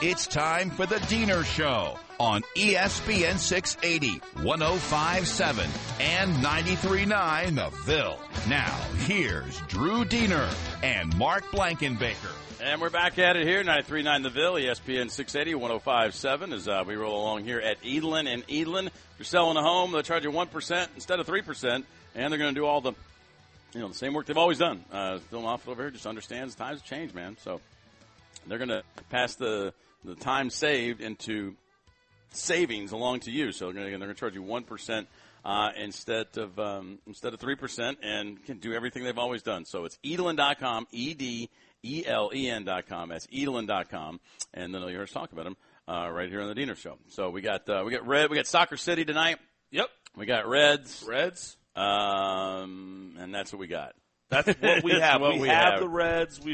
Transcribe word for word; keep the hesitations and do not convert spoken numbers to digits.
It's time for the Diener Show on E S P N six eighty, one oh five point seven, and ninety-three point nine The Ville. Now, here's Drew Diener and Mark Blankenbaker. And we're back at it here, ninety-three point nine The Ville, E S P N six eighty, one oh five point seven, as uh, we roll along here at Edlin and Edlin. If you're selling a home, they'll charge you one percent instead of three percent, and they're going to do all the, you know, the same work they've always done. Uh, Phil Moffitt over here just understands times have changed, man. So they're going to pass the the time saved into savings along to you. So they're going to charge you one percent uh, instead of um, instead of three percent, and can do everything they've always done. So it's Edlin dot com, E D E L E N dot com. That's Edlin dot com, and then you'll hear us talk about them uh, right here on the Diener Show. So we got uh, we got Red, we got Soccer City tonight. Yep, we got Reds, Reds, um, and that's what we got. That's what we have. what we, we have, have the Reds. We